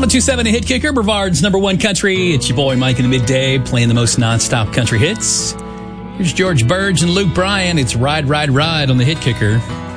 1027 Hit Kicker, Brevard's number one country. It's your boy Mike in the midday playing the most nonstop country hits. Here's George Burge and Luke Bryan. It's Ride, Ride, Ride on the Hit Kicker.